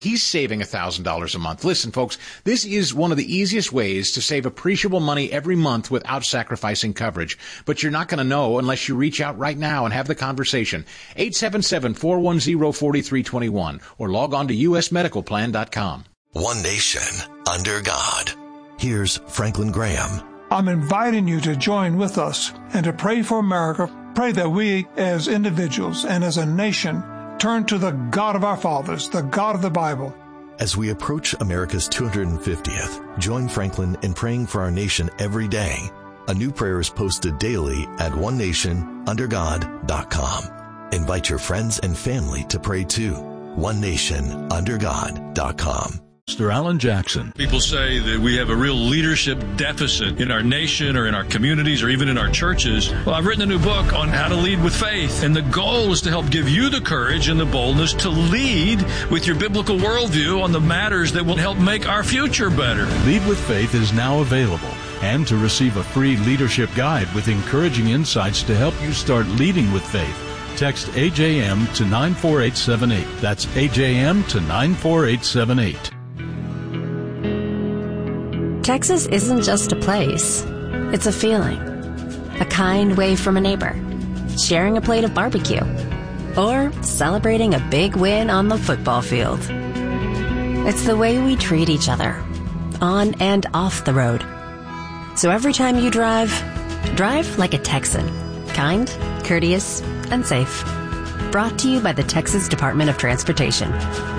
He's saving $1,000 a month. Listen, folks, this is one of the easiest ways to save appreciable money every month without sacrificing coverage. But you're not going to know unless you reach out right now and have the conversation. 877-410-4321 or log on to usmedicalplan.com. One nation under God. Here's Franklin Graham. I'm inviting you to join with us and to pray for America. Pray that we as individuals and as a nation turn to the God of our fathers, the God of the Bible. As we approach America's 250th, join Franklin in praying for our nation every day. A new prayer is posted daily at onenationundergod.com. Invite your friends and family to pray too. onenationundergod.com. Mr. Alan Jackson. People say that we have a real leadership deficit in our nation or in our communities or even in our churches. Well, I've written a new book on how to lead with faith, and the goal is to help give you the courage and the boldness to lead with your biblical worldview on the matters that will help make our future better. Lead with Faith is now available, and to receive a free leadership guide with encouraging insights to help you start leading with faith, text AJM to 94878. That's AJM to 94878. Texas isn't just a place. It's a feeling. A kind wave from a neighbor. Sharing a plate of barbecue. Or celebrating a big win on the football field. It's the way we treat each other. On and off the road. So every time you drive like a Texan. Kind, courteous, and safe. Brought to you by the Texas Department of Transportation.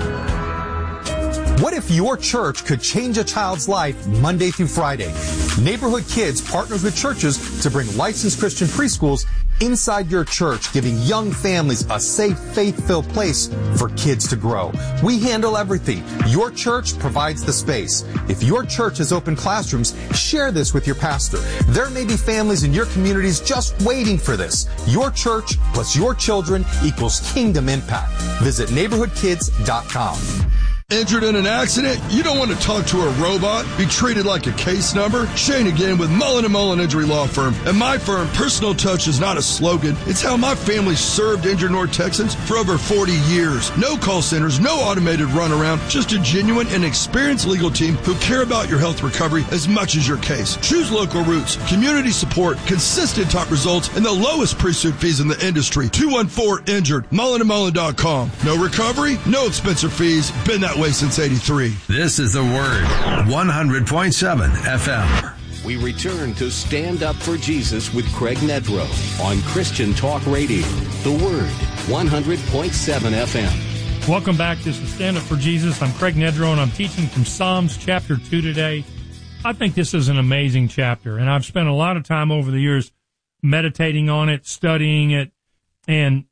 What if your church could change a child's life Monday through Friday? Neighborhood Kids partners with churches to bring licensed Christian preschools inside your church, giving young families a safe, faith-filled place for kids to grow. We handle everything. Your church provides the space. If your church has open classrooms, share this with your pastor. There may be families in your communities just waiting for this. Your church plus your children equals kingdom impact. Visit neighborhoodkids.com. Injured in an accident? You don't want to talk to a robot? Be treated like a case number? Shane again with Mullen & Mullen Injury Law Firm. At my firm, personal touch is not a slogan. It's how my family served injured North Texans for over 40 years. No call centers, no automated runaround, just a genuine and experienced legal team who care about your health recovery as much as your case. Choose local routes, community support, consistent top results, and the lowest pre-suit fees in the industry. 214-INJURED, mullenandmullen.com. No recovery, no expensive fees. Been that way since 83. This is The Word, 100.7 FM. We return to Stand Up for Jesus with Craig Nedrow on Christian Talk Radio. The Word, 100.7 FM. Welcome back. This is Stand Up for Jesus. I'm Craig Nedrow, and I'm teaching from Psalms chapter 2 today. I think this is an amazing chapter, and I've spent a lot of time over the years meditating on it, studying it, and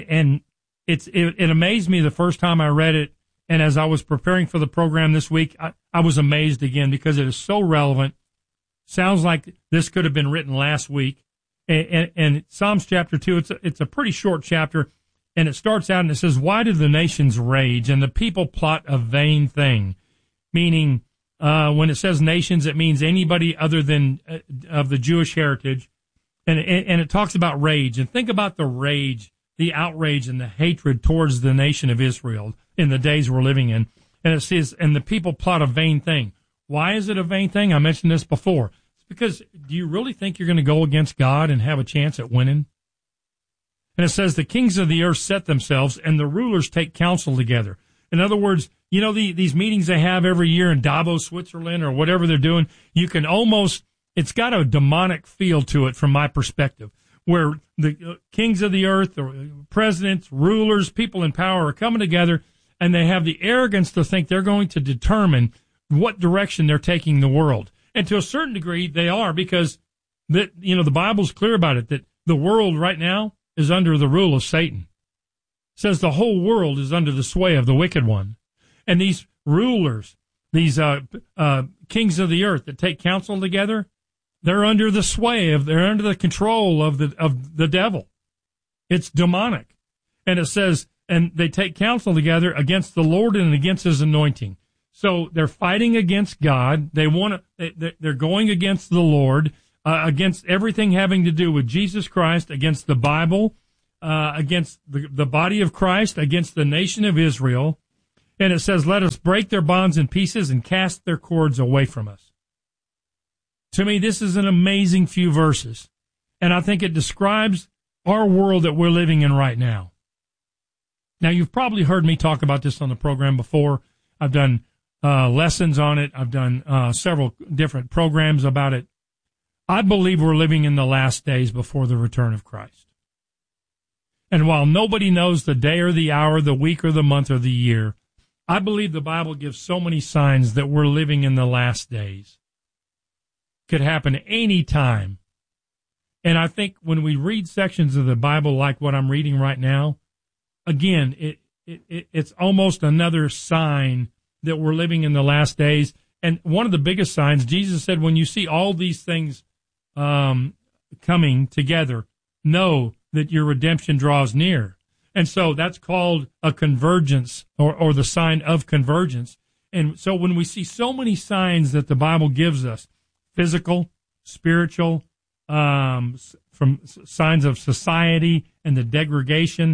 it amazed me the first time I read it. And as I was preparing for the program this week, I was amazed again because it is so relevant. Sounds like this could have been written last week. And Psalms chapter 2, it's a pretty short chapter, and it starts out and it says, "Why do the nations rage and the people plot a vain thing?" Meaning, when it says nations, it means anybody other than of the Jewish heritage. And it talks about rage. And think about the rage, the outrage and the hatred towards the nation of Israel in the days we're living in. And it says, and the people plot a vain thing. Why is it a vain thing? I mentioned this before. It's because, do you really think you're going to go against God and have a chance at winning? And it says, the kings of the earth set themselves and the rulers take counsel together. In other words, you know, these meetings they have every year in Davos, Switzerland, or whatever they're doing, you can almost, it's got a demonic feel to it from my perspective, where the kings of the earth, the presidents, rulers, people in power are coming together, and they have the arrogance to think they're going to determine what direction they're taking the world. And to a certain degree, they are, because the Bible's clear about it, that the world right now is under the rule of Satan. It says the whole world is under the sway of the wicked one. And these rulers, these kings of the earth that take counsel together, they're under the sway they're under the control of the devil. It's demonic. And it says, and they take counsel together against the Lord and against his anointing. So they're fighting against God. They're going against the Lord, against everything having to do with Jesus Christ, against the Bible, against the body of Christ, against the nation of Israel. And it says, let us break their bonds in pieces and cast their cords away from us. To me, this is an amazing few verses. And I think it describes our world that we're living in right now. Now, you've probably heard me talk about this on the program before. I've done lessons on it. I've done several different programs about it. I believe we're living in the last days before the return of Christ. And while nobody knows the day or the hour, the week or the month or the year, I believe the Bible gives so many signs that we're living in the last days. Could happen any time. And I think when we read sections of the Bible like what I'm reading right now, again, it's almost another sign that we're living in the last days. And one of the biggest signs, Jesus said, when you see all these things coming together, know that your redemption draws near. And so that's called a convergence or the sign of convergence. And so when we see so many signs that the Bible gives us, physical, spiritual, from signs of society and the degradation,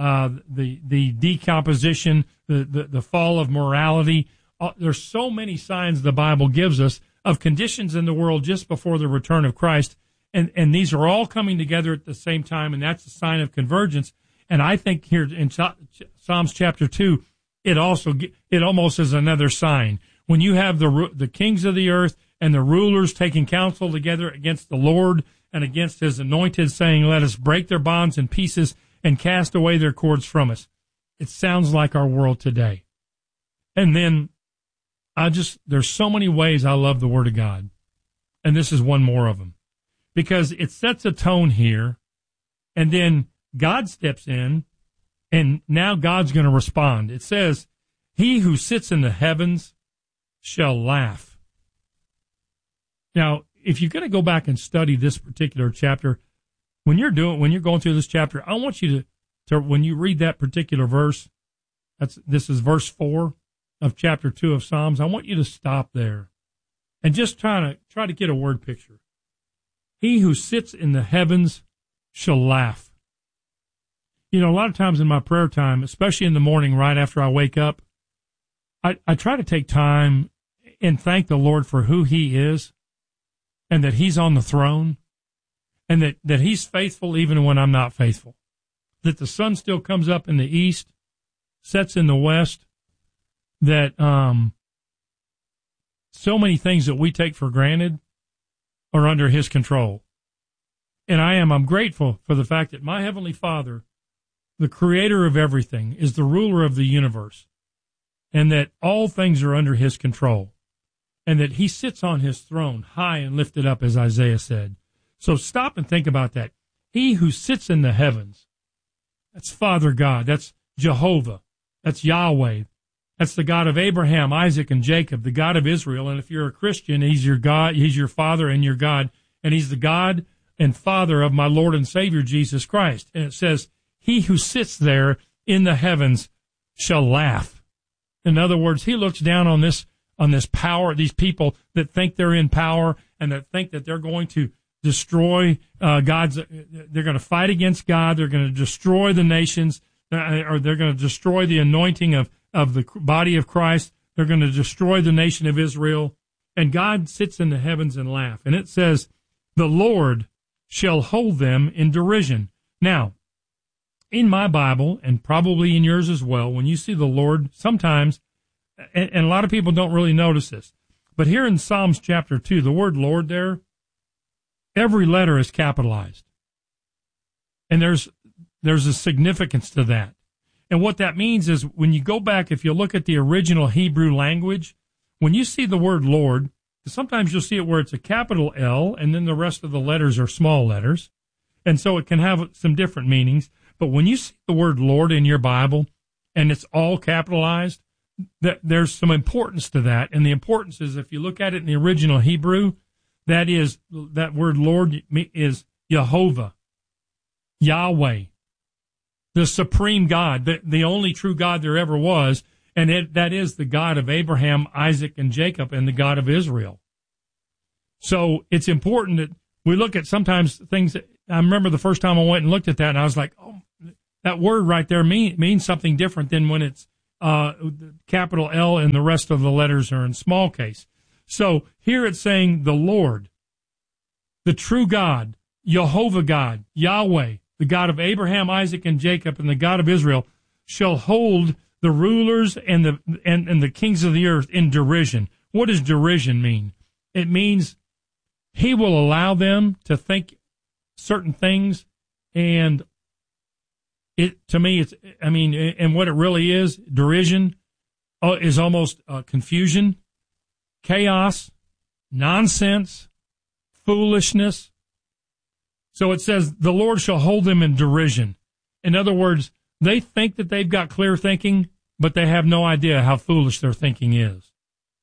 the decomposition, the fall of morality. There's so many signs the Bible gives us of conditions in the world just before the return of Christ. And these are all coming together at the same time, and that's a sign of convergence. And I think here in Psalms chapter 2, it almost is another sign. When you have the kings of the earth and the rulers taking counsel together against the Lord and against his anointed, saying, let us break their bonds in pieces and cast away their cords from us. It sounds like our world today. And then there's so many ways I love the Word of God. And this is one more of them. Because it sets a tone here, and then God steps in, and now God's going to respond. It says, he who sits in the heavens shall laugh. Now, if you're going to go back and study this particular chapter, when you're going through this chapter, I want you to when you read that particular verse, this is verse 4 of chapter 2 of Psalms, I want you to stop there and just try to get a word picture. He who sits in the heavens shall laugh. You know, a lot of times in my prayer time, especially in the morning right after I wake up, I try to take time and thank the Lord for who he is and that he's on the throne and that he's faithful even when I'm not faithful, that the sun still comes up in the east, sets in the west, that so many things that we take for granted are under his control. And I'm grateful for the fact that my Heavenly Father, the creator of everything, is the ruler of the universe, and that all things are under his control, and that he sits on his throne high and lifted up, as Isaiah said. So stop and think about that. He who sits in the heavens, that's Father God, that's Jehovah, that's Yahweh, that's the God of Abraham, Isaac, and Jacob, the God of Israel. And if you're a Christian, he's your God, he's your Father and your God, and he's the God and Father of my Lord and Savior, Jesus Christ. And it says, he who sits there in the heavens shall laugh. In other words, he looks down on this power, these people that think they're in power and that think that they're going to destroy they're going to fight against God, they're going to destroy the nations, or they're going to destroy the anointing of the body of Christ, they're going to destroy the nation of Israel, and God sits in the heavens and laugh. And it says, the Lord shall hold them in derision. Now, in my Bible, and probably in yours as well, when you see the Lord, sometimes, and a lot of people don't really notice this, but here in Psalms chapter 2, the word Lord there, every letter is capitalized. And there's a significance to that. And what that means is when you go back, if you look at the original Hebrew language, when you see the word Lord, sometimes you'll see it where it's a capital L and then the rest of the letters are small letters. And so it can have some different meanings. But when you see the word Lord in your Bible and it's all capitalized, there's some importance to that. And the importance is if you look at it in the original Hebrew, that word Lord is Jehovah, Yahweh, the supreme God, the only true God there ever was, and that is the God of Abraham, Isaac, and Jacob, and the God of Israel. So it's important that we look at sometimes things that, I remember the first time I went and looked at that, and I was like, oh, that word right there means something different than when it's capital L, and the rest of the letters are in small case. So here it's saying the Lord, the true God, Jehovah God, Yahweh, the God of Abraham, Isaac, and Jacob, and the God of Israel, shall hold the rulers and the kings of the earth in derision. What does derision mean? It means he will allow them to think certain things, and to me, and what it really is, derision is almost confusion, chaos, nonsense, foolishness. So it says, the Lord shall hold them in derision. In other words, they think that they've got clear thinking, but they have no idea how foolish their thinking is.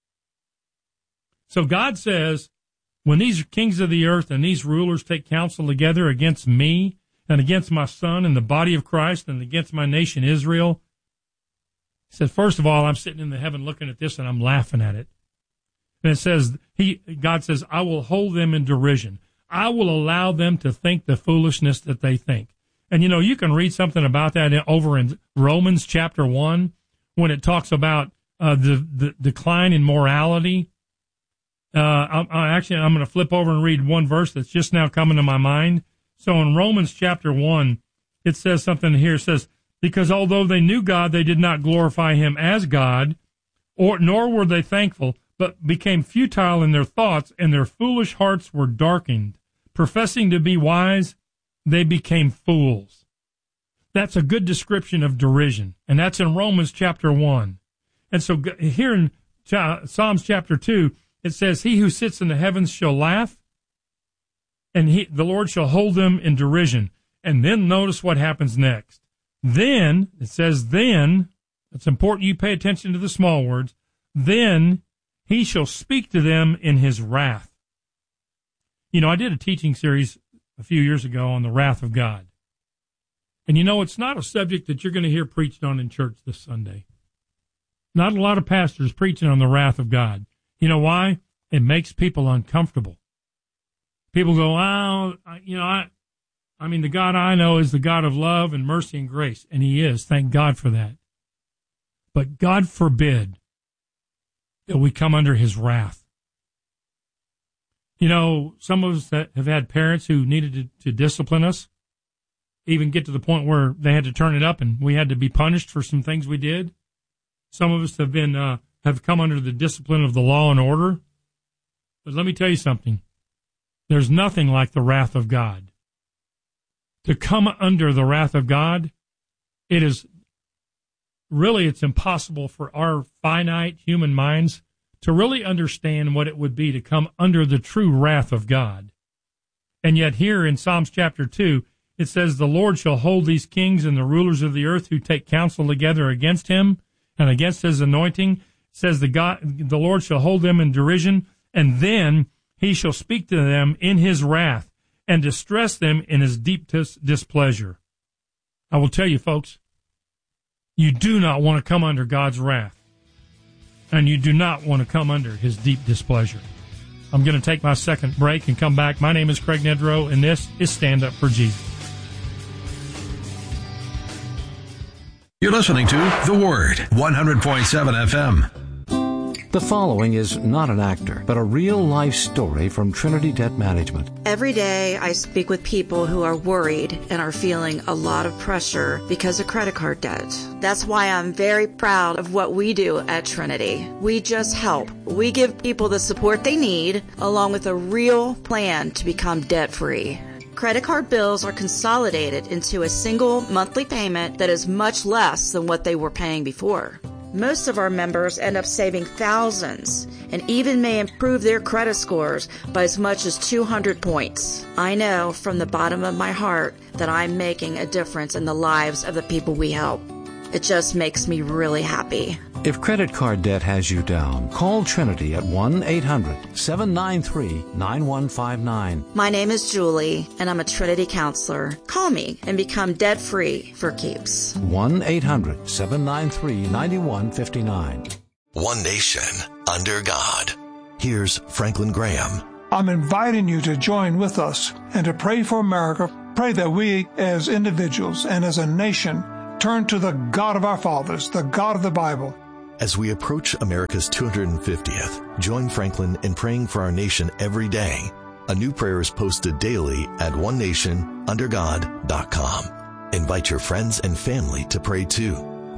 So God says, when these kings of the earth and these rulers take counsel together against me and against my son and the body of Christ and against my nation Israel, he said, first of all, I'm sitting in the heaven looking at this and I'm laughing at it. And it says, God says, I will hold them in derision. I will allow them to think the foolishness that they think. And, you can read something about that over in Romans chapter 1 when it talks about the decline in morality. I'm going to flip over and read one verse that's just now coming to my mind. So in Romans chapter 1, it says something here. It says, because although they knew God, they did not glorify him as God, nor were they thankful, but became futile in their thoughts, and their foolish hearts were darkened. Professing to be wise, they became fools. That's a good description of derision, and that's in Romans chapter 1. And so here in Psalms chapter 2, it says, he who sits in the heavens shall laugh, and the Lord shall hold them in derision. And then notice what happens next. Then, it says then, it's important you pay attention to the small words, then he shall speak to them in his wrath. I did a teaching series a few years ago on the wrath of God. And it's not a subject that you're going to hear preached on in church this Sunday. Not a lot of pastors preaching on the wrath of God. You know why? It makes people uncomfortable. People go, the God I know is the God of love and mercy and grace. And he is. Thank God for that. But God forbid that we come under his wrath. Some of us that have had parents who needed to discipline us, even get to the point where they had to turn it up and we had to be punished for some things we did. Some of us have come under the discipline of the law and order. But let me tell you something. There's nothing like the wrath of God. To come under the wrath of God, it's impossible for our finite human minds to really understand what it would be to come under the true wrath of God. And yet here in Psalms chapter 2, it says, the Lord shall hold these kings and the rulers of the earth who take counsel together against him and against his anointing. It says the Lord shall hold them in derision, and then he shall speak to them in his wrath and distress them in his deep displeasure. I will tell you, folks, you do not want to come under God's wrath. And you do not want to come under his deep displeasure. I'm going to take my second break and come back. My name is Craig Nedrow, and this is Stand Up for Jesus. You're listening to The Word, 100.7 FM. The following is not an actor, but a real-life story from Trinity Debt Management. Every day I speak with people who are worried and are feeling a lot of pressure because of credit card debt. That's why I'm very proud of what we do at Trinity. We just help. We give people the support they need, along with a real plan to become debt-free. Credit card bills are consolidated into a single monthly payment that is much less than what they were paying before. Most of our members end up saving thousands and even may improve their credit scores by as much as 200 points. I know from the bottom of my heart that I'm making a difference in the lives of the people we help. It just makes me really happy. If credit card debt has you down, call Trinity at 1-800-793-9159. My name is Julie, and I'm a Trinity counselor. Call me and become debt-free for keeps. 1-800-793-9159. One nation under God. Here's Franklin Graham. I'm inviting you to join with us and to pray for America. Pray that we as individuals and as a nation turn to the God of our fathers, the God of the Bible. As we approach America's 250th, join Franklin in praying for our nation every day. A new prayer is posted daily at onenationundergod.com. Invite your friends and family to pray too.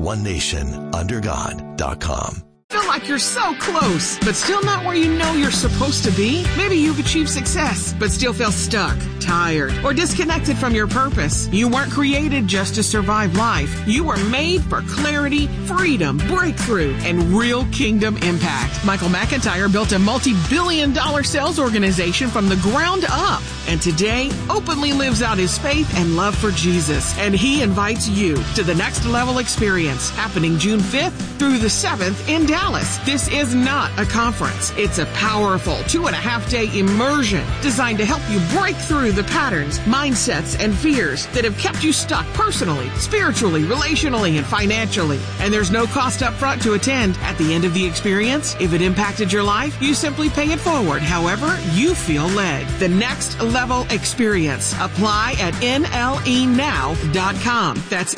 onenationundergod.com. Feel like you're so close, but still not where you know you're supposed to be? Maybe you've achieved success, but still feel stuck, tired, or disconnected from your purpose. You weren't created just to survive life. You were made for clarity, freedom, breakthrough, and real kingdom impact. Michael McIntyre built a multi-billion-dollar sales organization from the ground up, and today openly lives out his faith and love for Jesus. And he invites you to the Next Level Experience, happening June 5th through the 7th in Dallas. This is not a conference. It's a powerful 2.5-day immersion designed to help you break through the patterns, mindsets, and fears that have kept you stuck personally, spiritually, relationally, and financially. And there's no cost up front to attend. At the end of the experience, if it impacted your life, you simply pay it forward however you feel led. The Next Level Experience. Apply at NLEnow.com. That's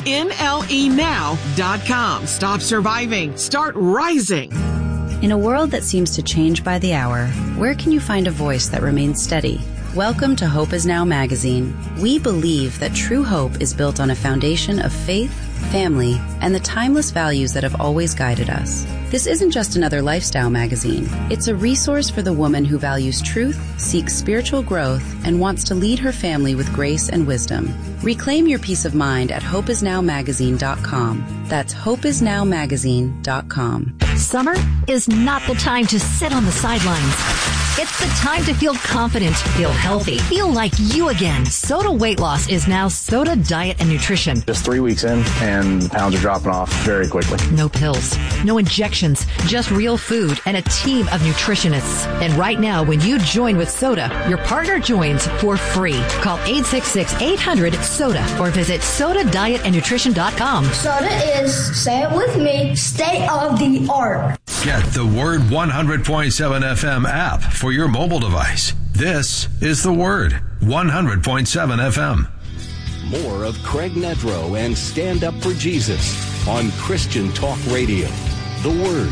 NLEnow.com. Stop surviving. Start rising. In a world that seems to change by the hour, where can you find a voice that remains steady? Welcome to Hope Is Now magazine. We believe that true hope is built on a foundation of faith, family, and the timeless values that have always guided us. This isn't just another lifestyle magazine. It's a resource for the woman who values truth, seeks spiritual growth, and wants to lead her family with grace and wisdom. Reclaim your peace of mind at hopeisnowmagazine.com. That's hopeisnowmagazine.com. Summer is not the time to sit on the sidelines. It's the time to feel confident, feel healthy, feel like you again. Soda Weight Loss is now Soda Diet and Nutrition. Just 3 weeks in, and pounds are dropping off very quickly. No pills, no injections, just real food and a team of nutritionists. And right now, when you join with Soda, your partner joins for free. Call 866-800-SODA or visit SodaDietAndNutrition.com. Soda is, say it with me, state of the art. Get the Word 100.7 FM app for your mobile device. This is the Word 100.7 FM. More of Craig Nedrow and Stand Up for Jesus on Christian Talk Radio. The Word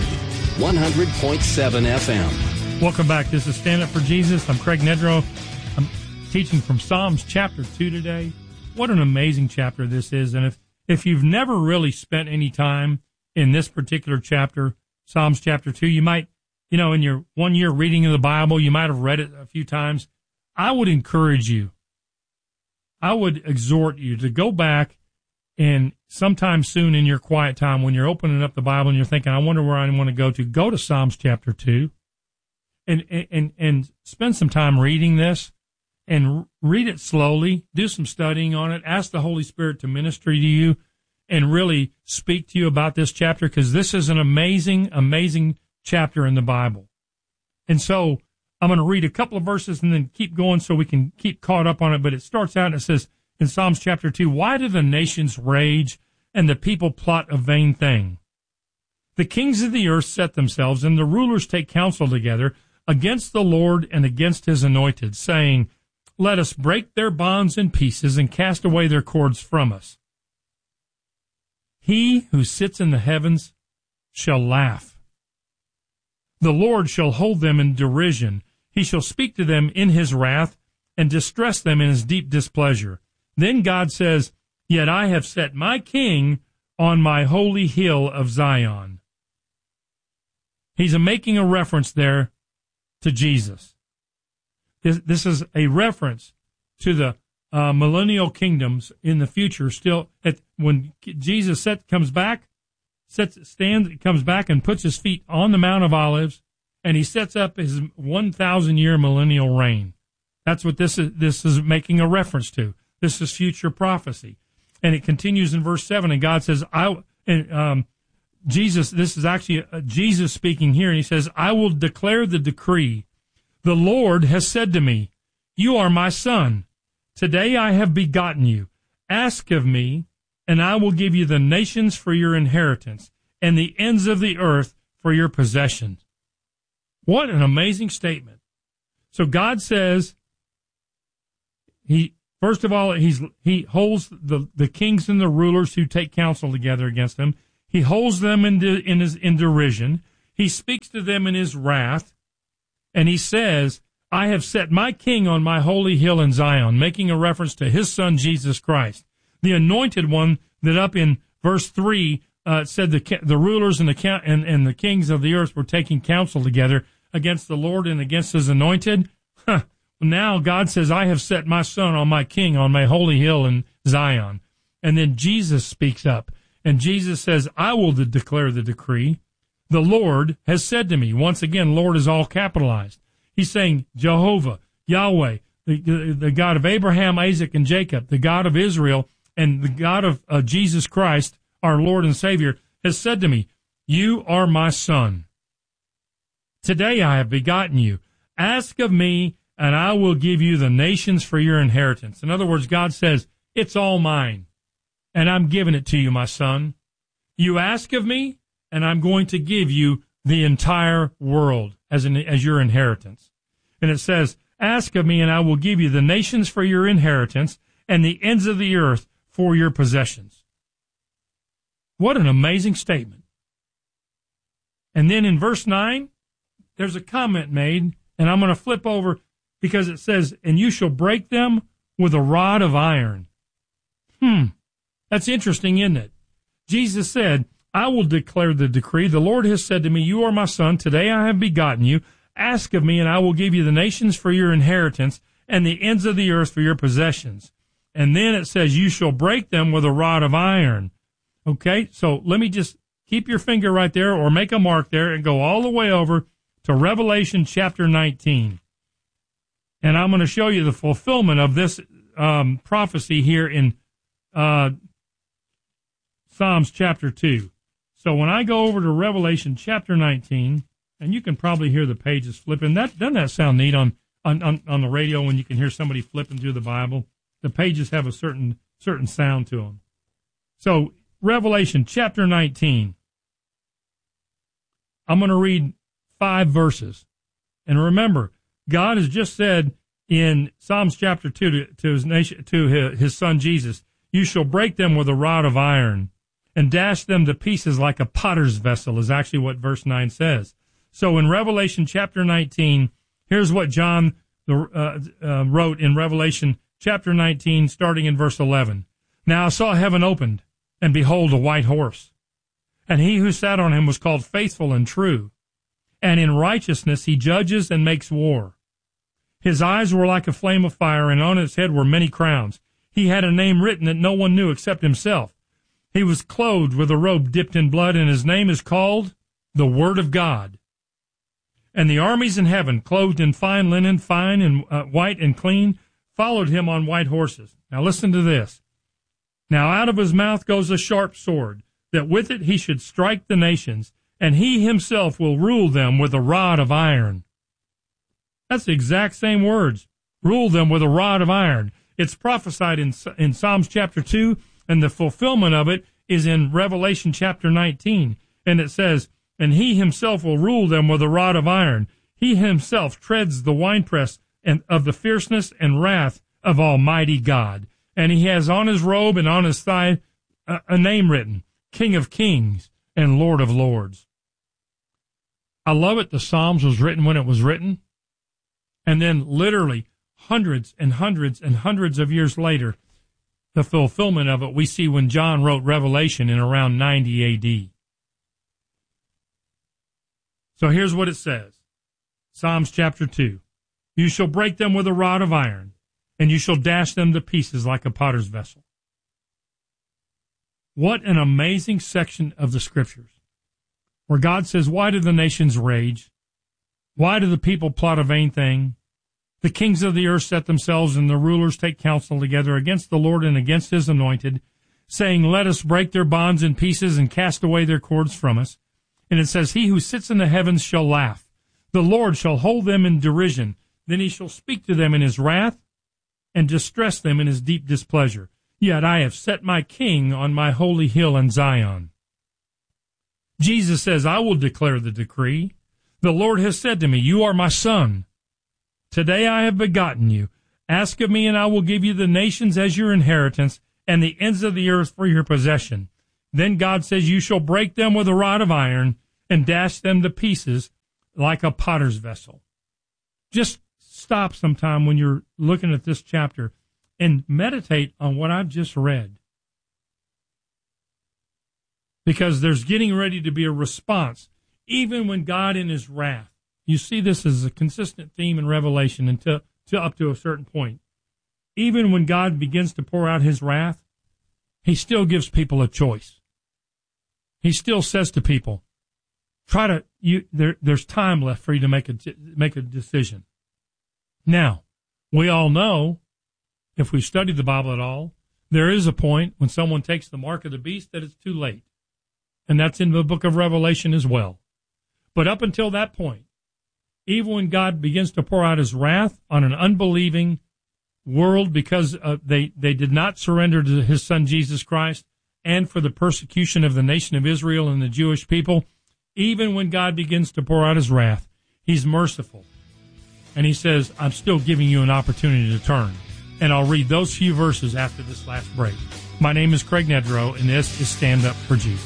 100.7 FM. Welcome back. This is Stand Up for Jesus. I'm Craig Nedrow. I'm teaching from Psalms chapter 2 today. What an amazing chapter this is. And if you've never really spent any time in this particular chapter, Psalms chapter 2, you might, in your 1 year reading of the Bible, you might have read it a few times. I would encourage you, I would exhort you to go back and sometime soon in your quiet time, when you're opening up the Bible and you're thinking, I wonder where I want to go to Psalms chapter 2 and spend some time reading this and read it slowly, do some studying on it, ask the Holy Spirit to minister to you and really speak to you about this chapter, because this is an amazing, amazing chapter in the Bible. And so I'm going to read a couple of verses and then keep going so we can keep caught up on it. But it starts out and it says in Psalms chapter 2, why do the nations rage and the people plot a vain thing? The kings of the earth set themselves and the rulers take counsel together against the Lord and against his anointed, saying, let us break their bonds in pieces and cast away their cords from us. He who sits in the heavens shall laugh. The Lord shall hold them in derision. He shall speak to them in his wrath and distress them in his deep displeasure. Then God says, yet I have set my king on my holy hill of Zion. He's making a reference there to Jesus. This is a reference to the millennial kingdoms in the future. Still, when Jesus comes back and puts his feet on the Mount of Olives, and he sets up his 1,000-year millennial reign. That's what this is making a reference to. This is future prophecy, and it continues in verse 7. And God says, Jesus. This is actually Jesus speaking here, and he says, "I will declare the decree. The Lord has said to me, you are my son. Today I have begotten you. Ask of me, and I will give you the nations for your inheritance, and the ends of the earth for your possession." What an amazing statement. So God says, First of all, he holds the kings and the rulers who take counsel together against him. He holds them in derision. He speaks to them in his wrath. And he says, I have set my king on my holy hill in Zion, making a reference to his son, Jesus Christ, the anointed one that up in verse 3 said the rulers and the kings of the earth were taking counsel together against the Lord and against his anointed. Now God says, I have set my son on my king on my holy hill in Zion. And then Jesus speaks up. And Jesus says, I will declare the decree. The Lord has said to me. Once again, Lord is all capitalized. He's saying Jehovah, Yahweh, the God of Abraham, Isaac, and Jacob, the God of Israel, and the God of Jesus Christ, our Lord and Savior, has said to me, you are my son. Today I have begotten you. Ask of me, and I will give you the nations for your inheritance. In other words, God says, it's all mine, and I'm giving it to you, my son. You ask of me, and I'm going to give you the entire world as your inheritance. And it says, ask of me, and I will give you the nations for your inheritance, and the ends of the earth for your possessions. What an amazing statement. And then in verse 9, there's a comment made, and I'm going to flip over because it says, and you shall break them with a rod of iron. That's interesting, isn't it? Jesus said, I will declare the decree. The Lord has said to me, you are my son. Today I have begotten you. Ask of me, and I will give you the nations for your inheritance and the ends of the earth for your possessions. And then it says, you shall break them with a rod of iron. Okay, so let me just keep your finger right there or make a mark there and go all the way over to Revelation chapter 19. And I'm going to show you the fulfillment of this prophecy here in Psalms chapter 2. So when I go over to Revelation chapter 19, and you can probably hear the pages flipping. Doesn't that sound neat on the radio when you can hear somebody flipping through the Bible? The pages have a certain sound to them. So Revelation chapter 19. I'm going to read 5 verses. And remember, God has just said in Psalms chapter 2 to his son Jesus, you shall break them with a rod of iron and dash them to pieces like a potter's vessel, is actually what verse 9 says. So in Revelation chapter 19, here's what John wrote in Revelation chapter 19, starting in verse 11. Now I saw heaven opened, and behold, a white horse. And he who sat on him was called Faithful and True. And in righteousness he judges and makes war. His eyes were like a flame of fire, and on his head were many crowns. He had a name written that no one knew except himself. He was clothed with a robe dipped in blood, and his name is called the Word of God. And the armies in heaven, clothed in fine linen, fine and white and clean, followed him on white horses. Now listen to this. Now out of his mouth goes a sharp sword, that with it he should strike the nations, and he himself will rule them with a rod of iron. That's the exact same words. Rule them with a rod of iron. It's prophesied in Psalms chapter 2, and the fulfillment of it is in Revelation chapter 19. And it says, and he himself will rule them with a rod of iron. He himself treads the winepress of the fierceness and wrath of Almighty God. And he has on his robe and on his thigh a name written, King of Kings and Lord of Lords. I love it. The Psalms was written when it was written. And then literally hundreds and hundreds and hundreds of years later, the fulfillment of it we see when John wrote Revelation in around 90 A.D. So here's what it says. Psalms chapter 2. You shall break them with a rod of iron, and you shall dash them to pieces like a potter's vessel. What an amazing section of the Scriptures, where God says, why do the nations rage? Why do the people plot a vain thing? The kings of the earth set themselves, and the rulers take counsel together against the Lord and against his anointed, saying, let us break their bonds in pieces and cast away their cords from us. And it says, he who sits in the heavens shall laugh. The Lord shall hold them in derision. Then he shall speak to them in his wrath and distress them in his deep displeasure. Yet I have set my king on my holy hill in Zion. Jesus says, I will declare the decree. The Lord has said to me, you are my son. Today I have begotten you. Ask of me, and I will give you the nations as your inheritance, and the ends of the earth for your possession. Then God says, you shall break them with a rod of iron, and dash them to pieces like a potter's vessel. Just stop sometime when you're looking at this chapter and meditate on what I've just read. Because there's getting ready to be a response, even when God in his wrath. You see this as a consistent theme in Revelation until up to a certain point. Even when God begins to pour out his wrath, he still gives people a choice. He still says to people, there's time left for you to make a decision. Now, we all know, if we study the Bible at all, there is a point when someone takes the mark of the beast that it's too late. And that's in the book of Revelation as well. But up until that point, even when God begins to pour out his wrath on an unbelieving world because they did not surrender to his son Jesus Christ, and for the persecution of the nation of Israel and the Jewish people, even when God begins to pour out his wrath, he's merciful. And he says, I'm still giving you an opportunity to turn. And I'll read those few verses after this last break. My name is Craig Nedrow, and this is Stand Up for Jesus.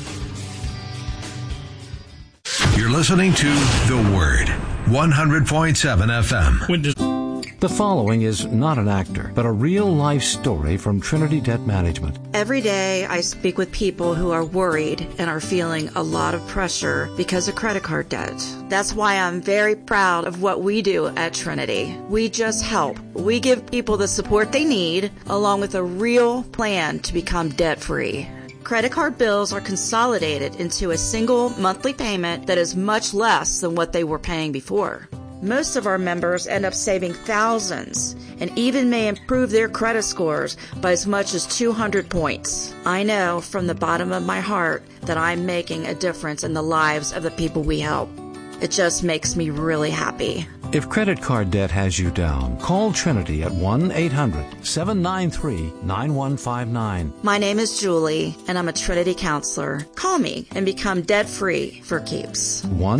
You're listening to The Word, 100.7 FM. The following is not an actor, but a real-life story from Trinity Debt Management. Every day I speak with people who are worried and are feeling a lot of pressure because of credit card debt. That's why I'm very proud of what we do at Trinity. We just help. We give people the support they need, along with a real plan to become debt-free. Credit card bills are consolidated into a single monthly payment that is much less than what they were paying before. Most of our members end up saving thousands and even may improve their credit scores by as much as 200 points. I know from the bottom of my heart that I'm making a difference in the lives of the people we help. It just makes me really happy. If credit card debt has you down, call Trinity at 1-800-793-9159. My name is Julie, and I'm a Trinity counselor. Call me and become debt-free for keeps.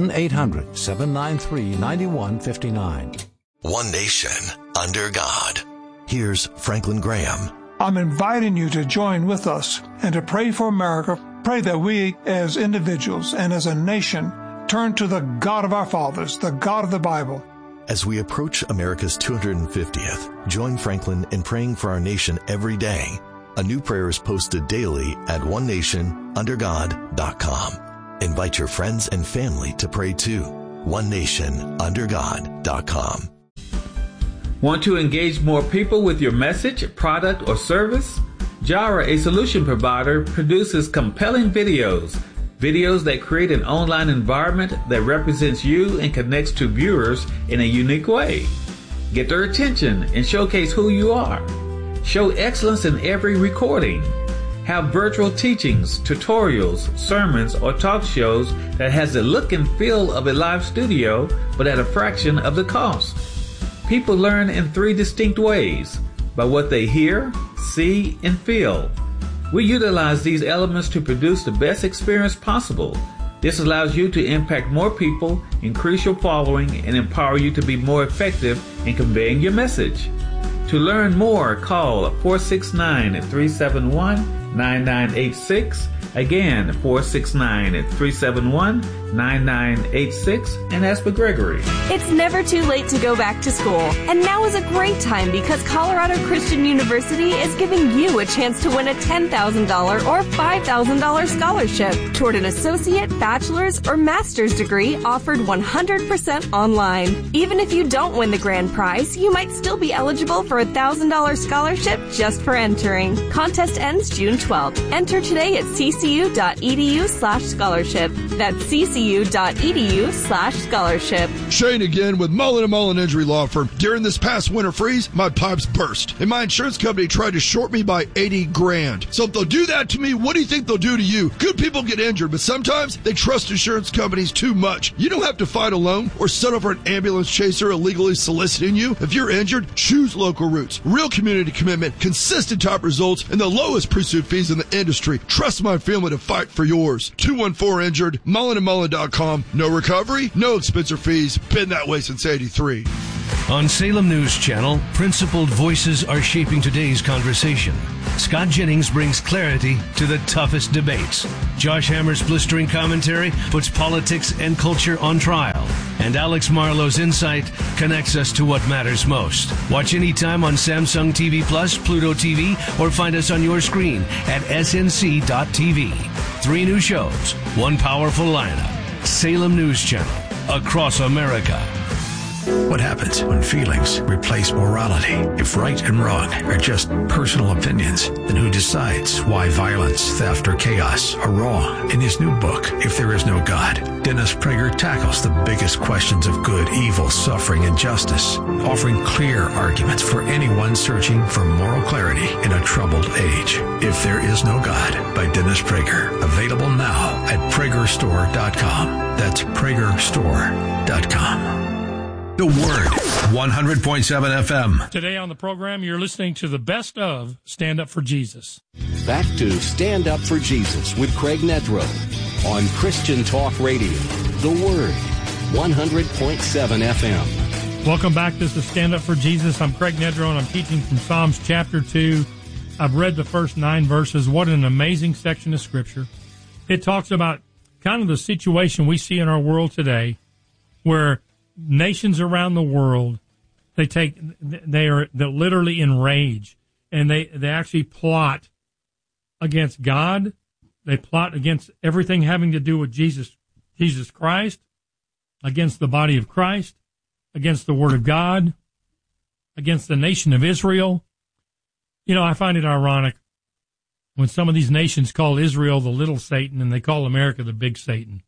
1-800-793-9159. One nation, under God. Here's Franklin Graham. I'm inviting you to join with us and to pray for America. Pray that we as individuals and as a nation turn to the God of our fathers, the God of the Bible. As we approach America's 250th, join Franklin in praying for our nation every day. A new prayer is posted daily at onenationundergod.com. Invite your friends and family to pray too. onenationundergod.com. Want to engage more people with your message, product, or service? Jara, a solution provider, produces compelling videos that create an online environment that represents you and connects to viewers in a unique way. Get their attention and showcase who you are. Show excellence in every recording. Have virtual teachings, tutorials, sermons, or talk shows that has the look and feel of a live studio, but at a fraction of the cost. People learn in 3 distinct ways: by what they hear, see, and feel. We utilize these elements to produce the best experience possible. This allows you to impact more people, increase your following, and empower you to be more effective in conveying your message. To learn more, call 469-371-9986. Again, 469-371-9986, and ask for Gregory. It's never too late to go back to school, and now is a great time because Colorado Christian University is giving you a chance to win a $10,000 or $5,000 scholarship toward an associate, bachelor's, or master's degree offered 100% online. Even if you don't win the grand prize, you might still be eligible for a $1,000 scholarship just for entering. Contest ends June 12th. Enter today at ccu.edu/scholarship. That's ccu.edu/scholarship. Shane again with Mullen & Mullen Injury Law Firm. During this past winter freeze, my pipes burst, and my insurance company tried to short me by $80,000. So if they'll do that to me, what do you think they'll do to you? Good people get injured, but sometimes they trust insurance companies too much. You don't have to fight alone or settle for an ambulance chaser illegally soliciting you. If you're injured, choose local routes. Real community commitment, consistent top results, and the lowest pre-suit fees in the industry. Trust my family to fight for yours. 214-INJURED, mullenandmullen.com. No recovery, no expense or fees. Been that way since '83. On Salem News Channel, principled voices are shaping today's conversation. Scott Jennings brings clarity to the toughest debates. Josh Hammer's blistering commentary puts politics and culture on trial. And Alex Marlowe's insight connects us to what matters most. Watch anytime on Samsung TV Plus, Pluto TV, or find us on your screen at snc.tv. 3 new shows, 1 powerful lineup. Salem News Channel, across America. What happens when feelings replace morality? If right and wrong are just personal opinions, then who decides why violence, theft, or chaos are wrong? In his new book, If There Is No God, Dennis Prager tackles the biggest questions of good, evil, suffering, and justice, offering clear arguments for anyone searching for moral clarity in a troubled age. If There Is No God by Dennis Prager. Available now at pragerstore.com. That's pragerstore.com. The Word, 100.7 FM. Today on the program, you're listening to the best of Stand Up for Jesus. Back to Stand Up for Jesus with Craig Nedrow on Christian Talk Radio. The Word, 100.7 FM. Welcome back. This is Stand Up for Jesus. I'm Craig Nedrow, and I'm teaching from Psalms chapter 2. I've read the first 9 verses. What an amazing section of Scripture. It talks about kind of the situation we see in our world today, where nations around the world, they're literally enraged, and they actually plot against God. They plot against everything having to do with Jesus Christ, against the body of Christ, against the Word of God, against the nation of Israel. You know, I find it ironic when some of these nations call Israel the little Satan and they call America the big Satan.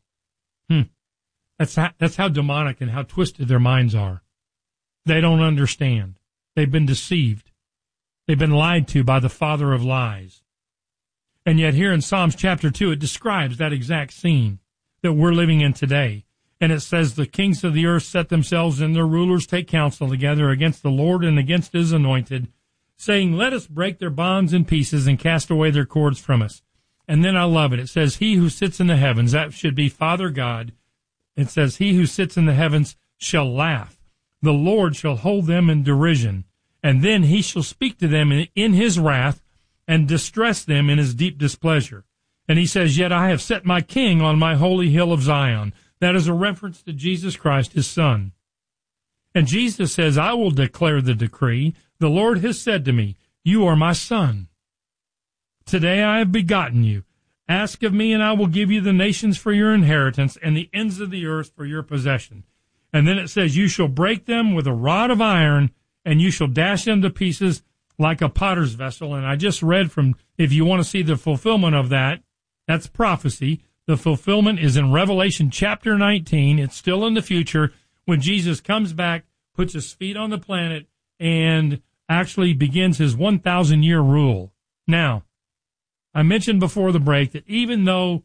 That's how demonic and how twisted their minds are. They don't understand. They've been deceived. They've been lied to by the father of lies. And yet here in Psalms chapter 2, it describes that exact scene that we're living in today. And it says, the kings of the earth set themselves and their rulers take counsel together against the Lord and against his anointed, saying, let us break their bonds in pieces and cast away their cords from us. And then I love it. It says, he who sits in the heavens, that should be Father God. It says, he who sits in the heavens shall laugh. The Lord shall hold them in derision. And then he shall speak to them in his wrath and distress them in his deep displeasure. And he says, yet I have set my king on my holy hill of Zion. That is a reference to Jesus Christ, his son. And Jesus says, I will declare the decree. The Lord has said to me, you are my son. Today I have begotten you. Ask of me, and I will give you the nations for your inheritance and the ends of the earth for your possession. And then it says, you shall break them with a rod of iron, and you shall dash them to pieces like a potter's vessel. And I just read from, if you want to see the fulfillment of that, that's prophecy. The fulfillment is in Revelation chapter 19. It's still in the future when Jesus comes back, puts his feet on the planet, and actually begins his 1,000-year rule. Now, I mentioned before the break that even though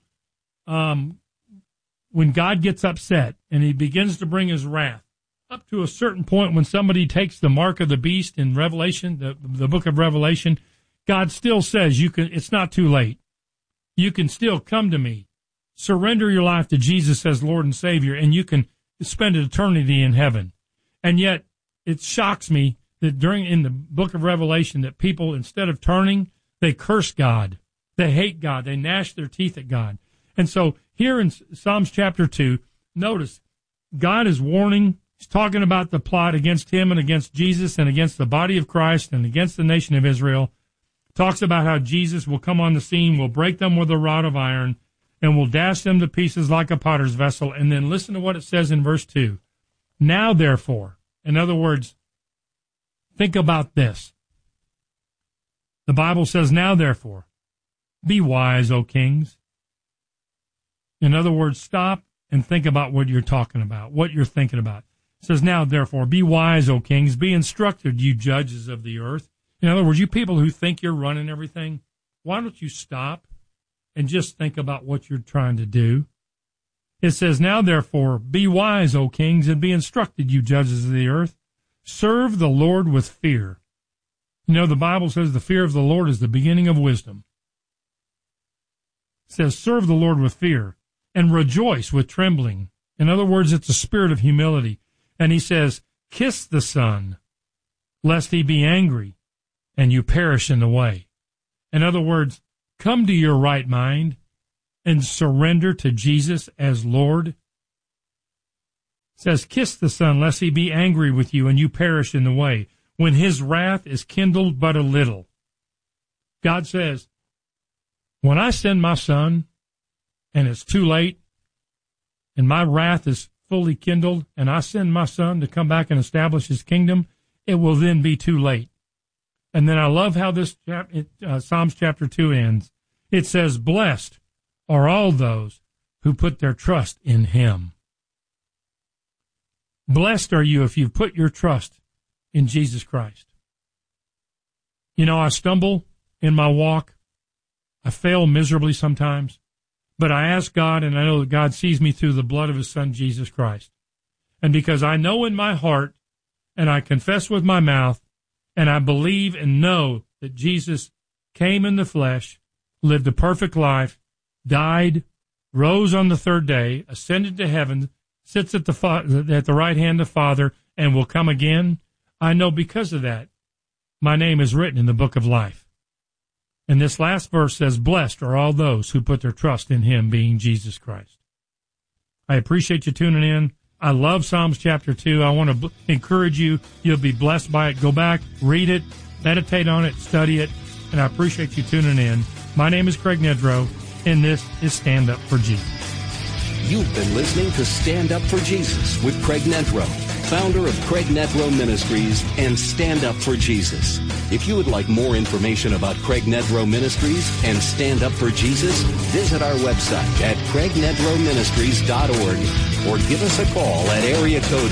when God gets upset and he begins to bring his wrath, up to a certain point when somebody takes the mark of the beast in Revelation, the book of Revelation, God still says it's not too late. You can still come to me, surrender your life to Jesus as Lord and Savior, and you can spend an eternity in heaven. And yet it shocks me that in the book of Revelation that people, instead of turning, they curse God. They hate God. They gnash their teeth at God. And so here in Psalms chapter 2, notice God is warning. He's talking about the plot against him and against Jesus and against the body of Christ and against the nation of Israel. Talks about how Jesus will come on the scene, will break them with a rod of iron, and will dash them to pieces like a potter's vessel. And then listen to what it says in verse 2. Now, therefore, in other words, think about this. The Bible says, now, therefore, be wise, O kings. In other words, stop and think about what you're talking about, what you're thinking about. It says, now, therefore, be wise, O kings. Be instructed, you judges of the earth. In other words, you people who think you're running everything, why don't you stop and just think about what you're trying to do? It says, now, therefore, be wise, O kings, and be instructed, you judges of the earth. Serve the Lord with fear. You know, the Bible says the fear of the Lord is the beginning of wisdom. It says, serve the Lord with fear and rejoice with trembling. In other words, it's a spirit of humility. And he says, kiss the Son, lest he be angry and you perish in the way. In other words, come to your right mind and surrender to Jesus as Lord. It says, kiss the Son, lest he be angry with you and you perish in the way, when his wrath is kindled but a little. God says, when I send my Son and it's too late and my wrath is fully kindled and I send my Son to come back and establish his kingdom, it will then be too late. And then I love how this Psalms chapter 2 ends. It says, blessed are all those who put their trust in him. Blessed are you if you've put your trust in Jesus Christ. You know, I stumble in my walk. I fail miserably sometimes. But I ask God, and I know that God sees me through the blood of his Son, Jesus Christ. And because I know in my heart, and I confess with my mouth, and I believe and know that Jesus came in the flesh, lived a perfect life, died, rose on the third day, ascended to heaven, sits at the right hand of the Father, and will come again, I know because of that, my name is written in the book of life. And this last verse says, blessed are all those who put their trust in him, being Jesus Christ. I appreciate you tuning in. I love Psalms chapter 2. I want to encourage you. You'll be blessed by it. Go back, read it, meditate on it, study it, and I appreciate you tuning in. My name is Craig Nedrow, and this is Stand Up for Jesus. You've been listening to Stand Up for Jesus with Craig Nedrow, founder of Craig Nedrow Ministries and Stand Up for Jesus. If you would like more information about Craig Nedrow Ministries and Stand Up for Jesus, visit our website at craignedrowministries.org or give us a call at area code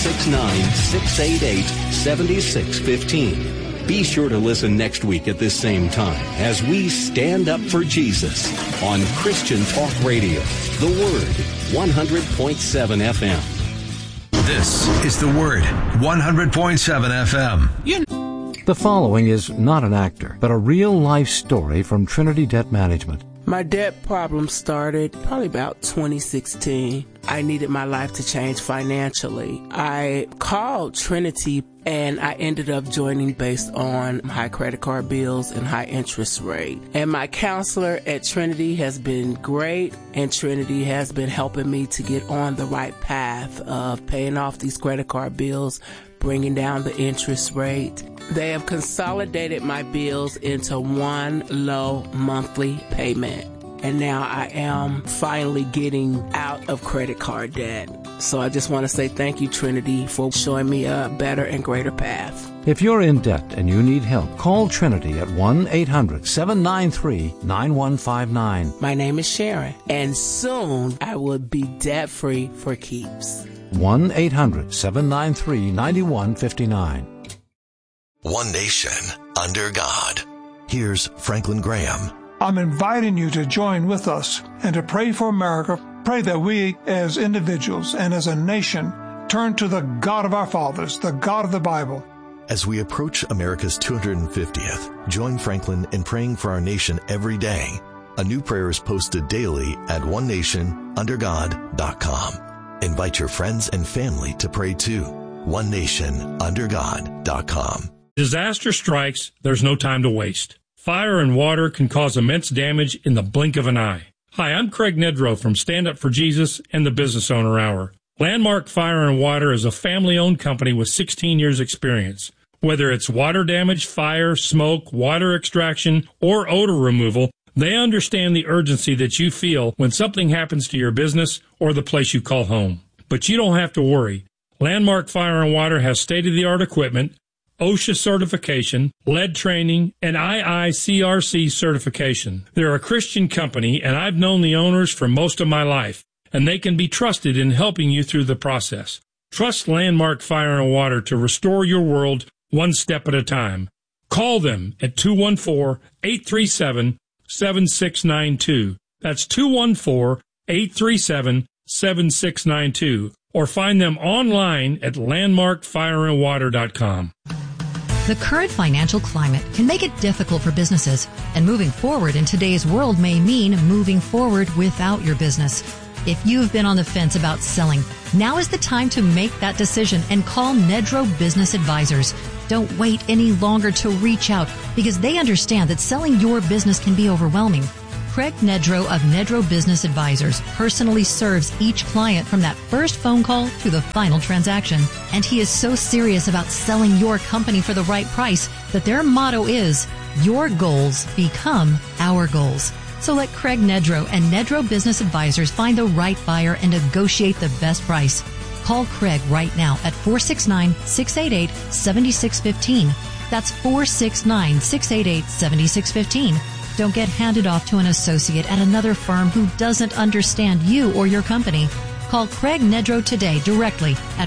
469-688-7615. Be sure to listen next week at this same time as we stand up for Jesus on Christian Talk Radio, The Word, 100.7 FM. This is The Word, 100.7 FM. The following is not an actor, but a real-life story from Trinity Debt Management. My debt problem started probably about 2016. I needed my life to change financially. I called Trinity and I ended up joining based on high credit card bills and high interest rate. And my counselor at Trinity has been great, and Trinity has been helping me to get on the right path of paying off these credit card bills, bringing down the interest rate. They have consolidated my bills into one low monthly payment. And now I am finally getting out of credit card debt. So I just want to say thank you, Trinity, for showing me a better and greater path. If you're in debt and you need help, call Trinity at 1-800-793-9159. My name is Sharon, and soon I will be debt-free for keeps. 1-800-793-9159. One nation under God. Here's Franklin Graham. I'm inviting you to join with us and to pray for America. Pray that we as individuals and as a nation turn to the God of our fathers, the God of the Bible. As we approach America's 250th, join Franklin in praying for our nation every day. A new prayer is posted daily at onenationundergod.com. Invite your friends and family to pray too. onenationundergod.com. Disaster strikes, there's no time to waste. Fire and water can cause immense damage in the blink of an eye. Hi, I'm Craig Nedrow from Stand Up for Jesus and the Business Owner Hour. Landmark Fire and Water is a family-owned company with 16 years' experience. Whether it's water damage, fire, smoke, water extraction, or odor removal, they understand the urgency that you feel when something happens to your business or the place you call home. But you don't have to worry. Landmark Fire and Water has state-of-the-art equipment, OSHA certification, lead training, and IICRC certification. They're a Christian company, and I've known the owners for most of my life, and they can be trusted in helping you through the process. Trust Landmark Fire and Water to restore your world one step at a time. Call them at 214-837-7692. That's 214-837-7692. Or find them online at landmarkfireandwater.com. The current financial climate can make it difficult for businesses, and moving forward in today's world may mean moving forward without your business. If you've been on the fence about selling, now is the time to make that decision and call Nedro Business Advisors. Don't wait any longer to reach out because they understand that selling your business can be overwhelming. Craig Nedro of Nedro Business Advisors personally serves each client from that first phone call to the final transaction. And he is so serious about selling your company for the right price that their motto is, your goals become our goals. So let Craig Nedro and Nedro Business Advisors find the right buyer and negotiate the best price. Call Craig right now at 469-688-7615. That's 469-688-7615. Don't get handed off to an associate at another firm who doesn't understand you or your company. Call Craig Nedro today directly at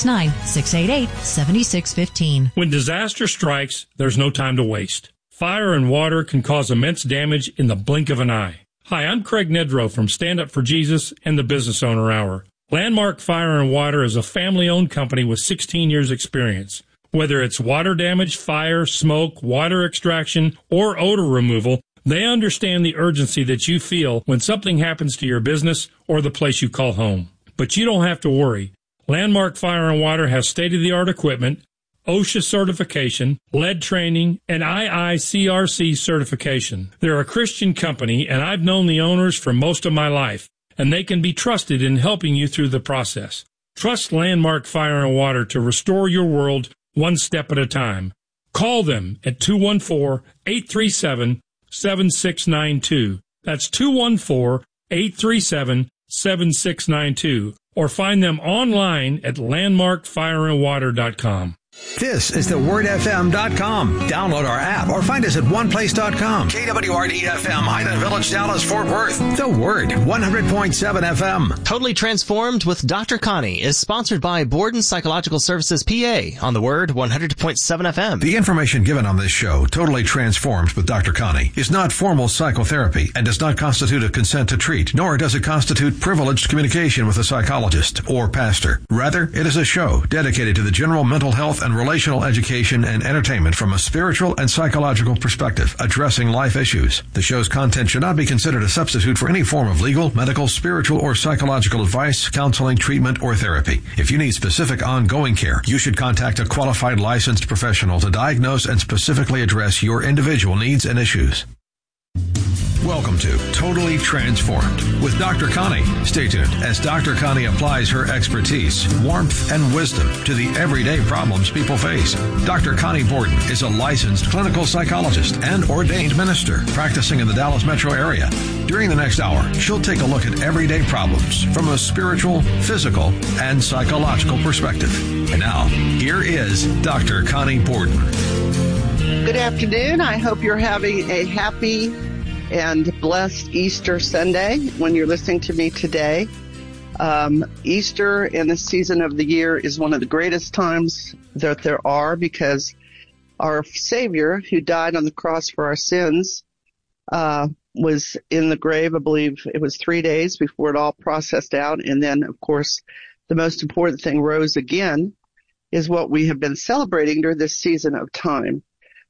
469-688-7615. When disaster strikes, there's no time to waste. Fire and water can cause immense damage in the blink of an eye. Hi, I'm Craig Nedro from Stand Up for Jesus and the Business Owner Hour. Landmark Fire and Water is a family-owned company with 16 years' experience. Whether it's water damage, fire, smoke, water extraction, or odor removal, they understand the urgency that you feel when something happens to your business or the place you call home. But you don't have to worry. Landmark Fire and Water has state-of-the-art equipment, OSHA certification, lead training, and IICRC certification. They're a Christian company, and I've known the owners for most of my life, and they can be trusted in helping you through the process. Trust Landmark Fire and Water to restore your world one step at a time. Call them at 214-837-7692. That's 214-837-7692. Or find them online at landmarkfireandwater.com. This is thewordfm.com. Download our app or find us at oneplace.com. KWRD-FM, Ida Village, Dallas, Fort Worth. The Word, 100.7 FM. Totally Transformed with Dr. Connie is sponsored by Borden Psychological Services, PA, on The Word, 100.7 FM. The information given on this show, Totally Transformed with Dr. Connie, is not formal psychotherapy and does not constitute a consent to treat, nor does it constitute privileged communication with a psychologist or pastor. Rather, it is a show dedicated to the general mental health and relational education and entertainment from a spiritual and psychological perspective, addressing life issues. The show's content should not be considered a substitute for any form of legal, medical, spiritual, or psychological advice, counseling, treatment, or therapy. If you need specific ongoing care, you should contact a qualified licensed professional to diagnose and specifically address your individual needs and issues. Welcome to Totally Transformed with Dr. Connie. Stay tuned as Dr. Connie applies her expertise, warmth, and wisdom to the everyday problems people face. Dr. Connie Borden is a licensed clinical psychologist and ordained minister practicing in the Dallas metro area. During the next hour, she'll take a look at everyday problems from a spiritual, physical, and psychological perspective. And now, here is Dr. Connie Borden. Good afternoon. I hope you're having a happy and blessed Easter Sunday when you're listening to me today. Easter in this season of the year is one of the greatest times that there are because our Savior, who died on the cross for our sins, was in the grave. I believe it was 3 days before it all processed out. And then, of course, the most important thing, rose again, is what we have been celebrating during this season of time.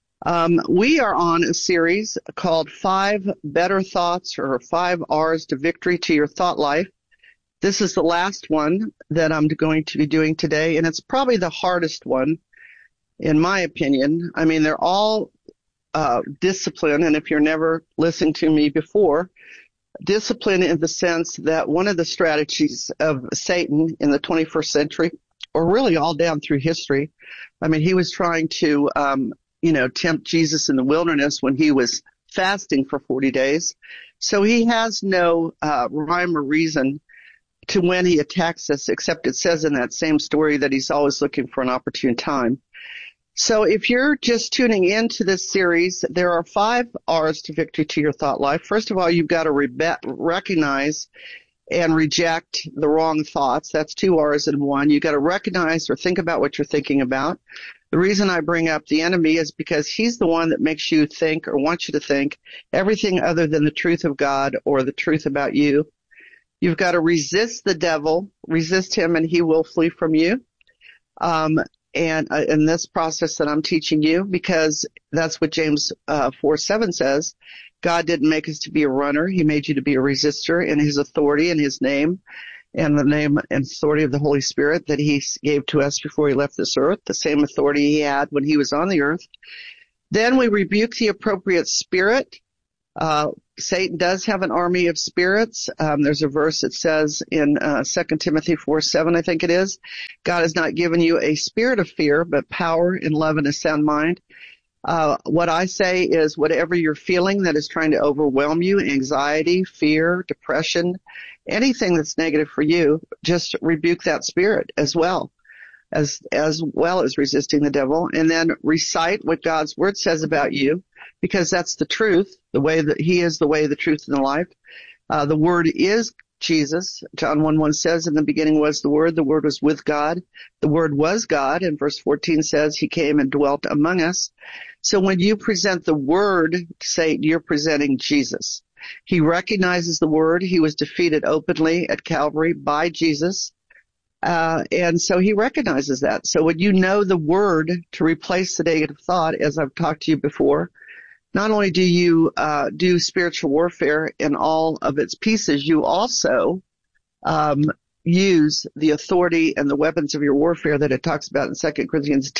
We are on a series called 5 Better Thoughts, or 5 R's to Victory to Your Thought Life. This is the last one that I'm going to be doing today, and it's probably the hardest one, in my opinion. I mean, they're all discipline, and if you're never listened to me before, discipline in the sense that one of the strategies of Satan in the 21st century, or really all down through history, I mean, he was trying to tempt Jesus in the wilderness when he was fasting for 40 days. So he has no rhyme or reason to when he attacks us, except it says in that same story that he's always looking for an opportune time. So if you're just tuning into this series, there are 5 R's to victory to your thought life. First of all, you've got to recognize and reject the wrong thoughts. That's 2 R's in one. You've got to recognize or think about what you're thinking about. The reason I bring up the enemy is because he's the one that makes you think or wants you to think everything other than the truth of God or the truth about you. You've got to resist the devil, resist him, and he will flee from you. And in this process that I'm teaching you, because that's what James 4:7 says, God didn't make us to be a runner. He made you to be a resistor in his authority and his name and the name and authority of the Holy Spirit that he gave to us before he left this earth, the same authority he had when he was on the earth. Then we rebuke the appropriate spirit. Satan does have an army of spirits. There's a verse that says in 2 Timothy 4:7, I think it is, God has not given you a spirit of fear, but power and love and a sound mind. What I say is whatever you're feeling that is trying to overwhelm you, anxiety, fear, depression, anything that's negative for you, just rebuke that spirit as well as resisting the devil, and then recite what God's word says about you, because that's the truth, the way that he is the way, the truth, and the life. The word is Jesus. John 1:1 says, in the beginning was the word was with God. The word was God, and verse 14 says he came and dwelt among us. So when you present the word to Satan, you're presenting Jesus. He recognizes the word. He was defeated openly at Calvary by Jesus. And so he recognizes that. So when you know the word to replace the negative thought, as I've talked to you before, not only do you do spiritual warfare in all of its pieces, you also use the authority and the weapons of your warfare that it talks about in 2 Corinthians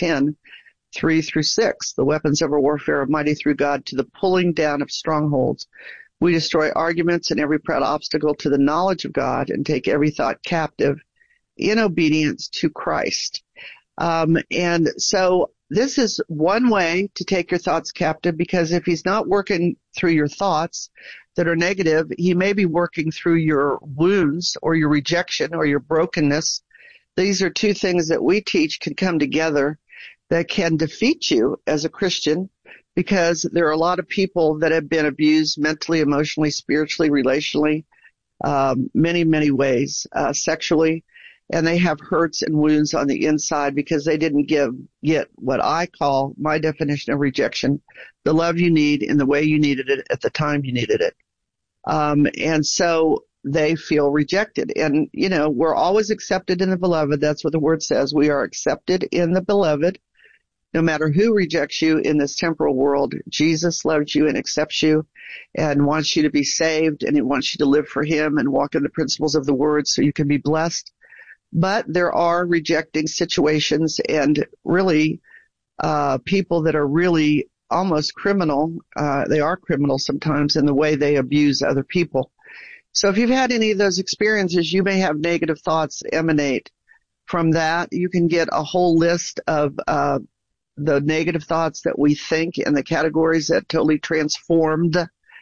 10:3-6. The weapons of our warfare are mighty through God to the pulling down of strongholds. We destroy arguments and every proud obstacle to the knowledge of God and take every thought captive in obedience to Christ. And so this is one way to take your thoughts captive, because if he's not working through your thoughts that are negative, he may be working through your wounds or your rejection or your brokenness. These are two things that we teach can come together that can defeat you as a Christian, because there are a lot of people that have been abused mentally, emotionally, spiritually, relationally, many, many ways, sexually. And they have hurts and wounds on the inside because they didn't get what I call my definition of rejection, the love you need in the way you needed it at the time you needed it. And so they feel rejected. And, you know, we're always accepted in the beloved. That's what the word says. We are accepted in the beloved. No matter who rejects you in this temporal world, Jesus loves you and accepts you and wants you to be saved, and he wants you to live for him and walk in the principles of the word so you can be blessed. But there are rejecting situations and really people that are really almost criminal. They are criminal sometimes in the way they abuse other people. So if you've had any of those experiences, you may have negative thoughts emanate from that. You can get a whole list of the negative thoughts that we think in the categories that Totally Transform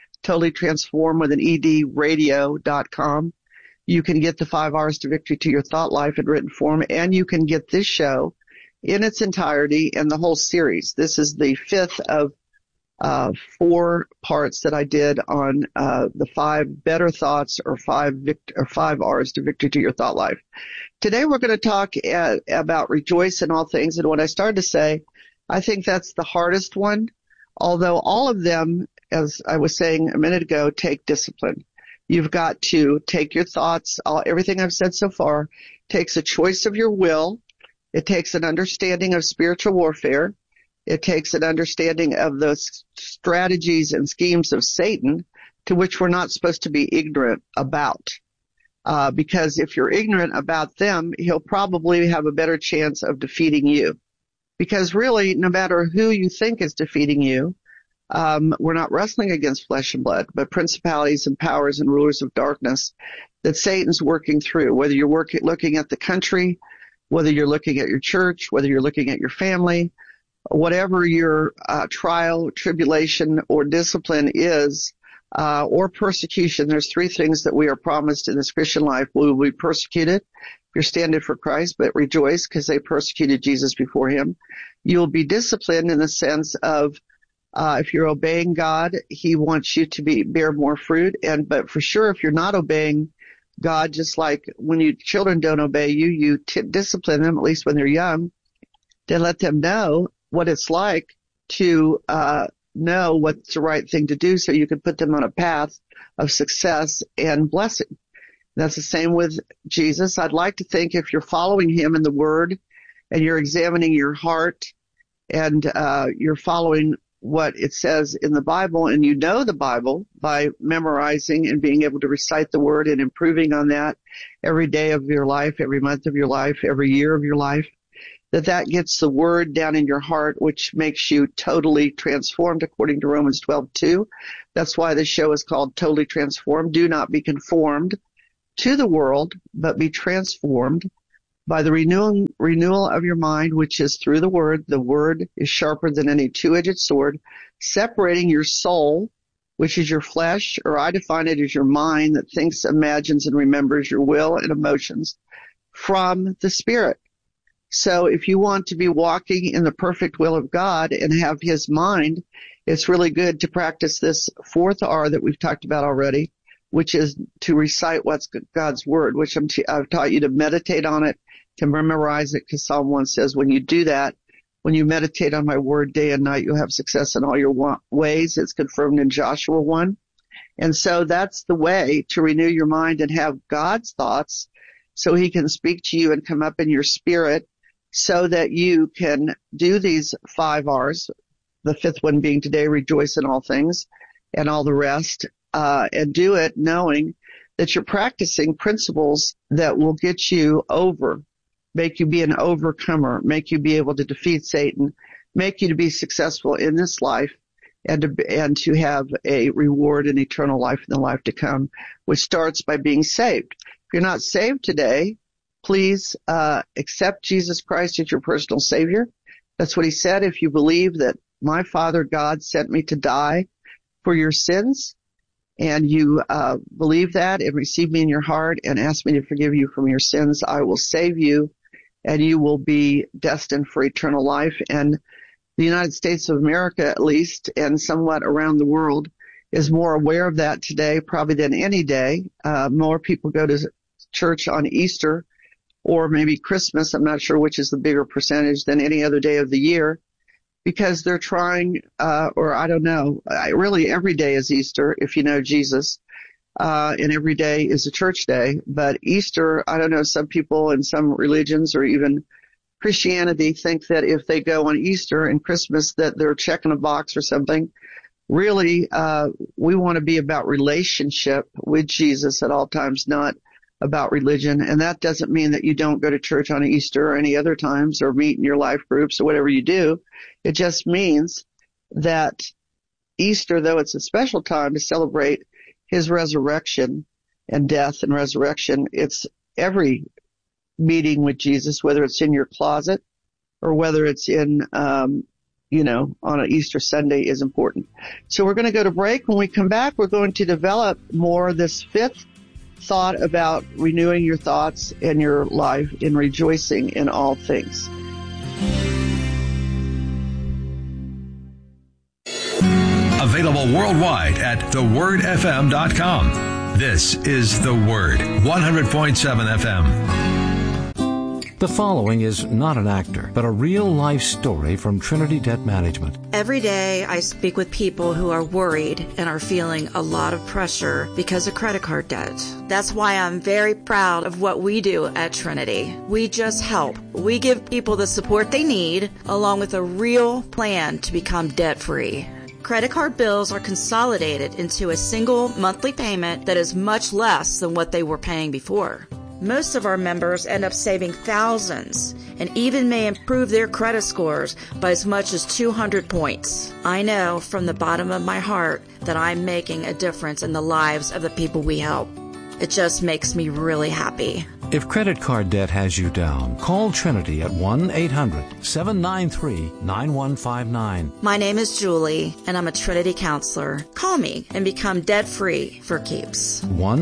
with an ED radio.com. You can get the 5 R's to Victory to Your Thought Life in written form, and you can get this show in its entirety and the whole series. This is the 5th of 4 parts that I did on the 5 better thoughts or 5 R's to Victory to Your Thought Life. Today we're going to talk about rejoice in all things, and what I started to say, I think that's the hardest one, although all of them, as I was saying a minute ago, take discipline. You've got to take your thoughts, everything I've said so far takes a choice of your will. It takes an understanding of spiritual warfare. It takes an understanding of those strategies and schemes of Satan to which we're not supposed to be ignorant about. Because if you're ignorant about them, he'll probably have a better chance of defeating you. Because really, no matter who you think is defeating you, we're not wrestling against flesh and blood, but principalities and powers and rulers of darkness that Satan's working through, whether you're looking at the country, whether you're looking at your church, whether you're looking at your family, whatever your trial, tribulation, or discipline is, or persecution. There's 3 things that we are promised in this Christian life. We will be persecuted if you're standing for Christ, but rejoice because they persecuted Jesus before him. You'll be disciplined in the sense of if you're obeying God, he wants you to bear more fruit. But for sure, if you're not obeying God, just like when your children don't obey you, you discipline them, at least when they're young, to let them know what it's like to know what's the right thing to do so you can put them on a path of success and blessing. That's the same with Jesus. I'd like to think if you're following him in the word and you're examining your heart and you're following what it says in the Bible, and you know the Bible by memorizing and being able to recite the word and improving on that every day of your life, every month of your life, every year of your life, that gets the word down in your heart, which makes you totally transformed according to Romans 12:2. That's why the show is called Totally Transformed. Do not be conformed to the world, but be transformed by the renewal of your mind, which is through the word. The word is sharper than any two-edged sword, separating your soul, which is your flesh, or I define it as your mind that thinks, imagines, and remembers your will and emotions, from the spirit. So if you want to be walking in the perfect will of God and have his mind, it's really good to practice this fourth R that we've talked about already, which is to recite what's God's word, which I've taught you to meditate on it, to memorize it, because Psalm 1 says when you do that, when you meditate on my word day and night, you'll have success in all your ways. It's confirmed in Joshua 1. And so that's the way to renew your mind and have God's thoughts so he can speak to you and come up in your spirit, so that you can do these 5 R's, the fifth one being today, rejoice in all things, and all the rest, and do it knowing that you're practicing principles that will get you over, make you be an overcomer, make you be able to defeat Satan, make you to be successful in this life, and to have a reward in eternal life in the life to come, which starts by being saved. If you're not saved today, please accept Jesus Christ as your personal Savior. That's what he said. If you believe that my Father God sent me to die for your sins, and you believe that and receive me in your heart and ask me to forgive you from your sins, I will save you, and you will be destined for eternal life. And the United States of America, at least, and somewhat around the world, is more aware of that today probably than any day. More people go to church on Easter or maybe Christmas, I'm not sure which is the bigger percentage, than any other day of the year, because they're trying, or I don't know, really every day is Easter if you know Jesus, and every day is a church day. But Easter, I don't know, some people in some religions or even Christianity think that if they go on Easter and Christmas that they're checking a box or something. Really, we want to be about relationship with Jesus at all times, not about religion. And that doesn't mean that you don't go to church on Easter or any other times or meet in your life groups or whatever you do. It just means that Easter, though it's a special time to celebrate his resurrection and death and resurrection, it's every meeting with Jesus, whether it's in your closet or whether it's in, on an Easter Sunday, is important. So we're going to go to break. When we come back, we're going to develop more this fifth thought about renewing your thoughts and your life in rejoicing in all things. Available worldwide at thewordfm.com. This is The Word, 100.7 FM. The following is not an actor, but a real-life story from Trinity Debt Management. Every day I speak with people who are worried and are feeling a lot of pressure because of credit card debt. That's why I'm very proud of what we do at Trinity. We just help. We give people the support they need, along with a real plan to become debt-free. Credit card bills are consolidated into a single monthly payment that is much less than what they were paying before. Most of our members end up saving thousands and even may improve their credit scores by as much as 200 points. I know from the bottom of my heart that I'm making a difference in the lives of the people we help. It just makes me really happy. If credit card debt has you down, call Trinity at 1-800-793-9159. My name is Julie, and I'm a Trinity counselor. Call me and become debt-free for keeps.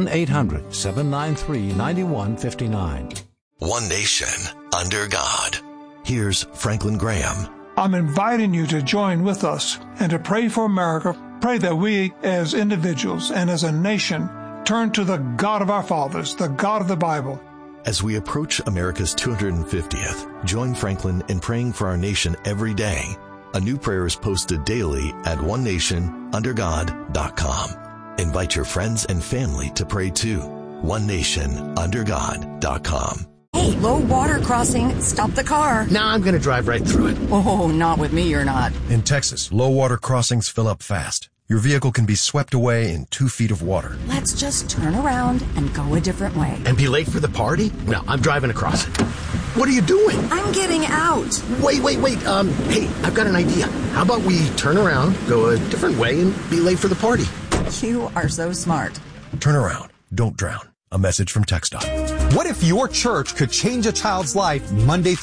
1-800-793-9159. One nation under God. Here's Franklin Graham. I'm inviting you to join with us and to pray for America. Pray that we as individuals and as a nation turn to the God of our fathers, the God of the Bible. As we approach America's 250th, join Franklin in praying for our nation every day. A new prayer is posted daily at onenationundergod.com. Invite your friends and family to pray too. onenationundergod.com. Hey, low water crossing. Stop the car. Now I'm going to drive right through it. Oh, not with me, you're not. In Texas, low water crossings fill up fast. Your vehicle can be swept away in 2 feet of water. Let's just turn around and go a different way. And be late for the party? No, I'm driving across it. What are you doing? I'm getting out. Wait. Hey, I've got an idea. How about we turn around, go a different way, and be late for the party? You are so smart. Turn around. Don't drown. A message from TxDOT. What if your church could change a child's life Monday through